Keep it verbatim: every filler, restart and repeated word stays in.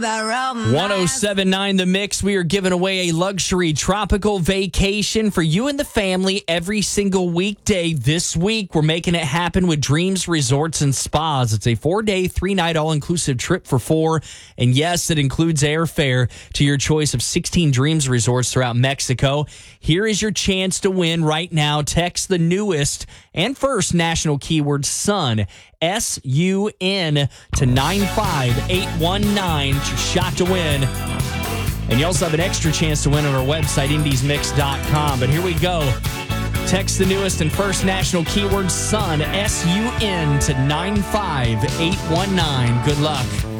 one oh seven point nine The Mix. We are giving away a luxury tropical vacation for you and the family every single weekday this week. We're making it happen with Dreams Resorts and Spas. It's a four-day, three-night all-inclusive trip for four. And yes, it includes airfare to your choice of sixteen Dreams Resorts throughout Mexico. Here is your chance to win right now. Text the newest and first national keyword SUN, S U N, to nine five eight one nine. It's your shot to win. And you also have an extra chance to win on our website, indies mix dot com. But here we go. Text the newest and first national keyword SUN, S U N, to nine five eight one nine. Good luck.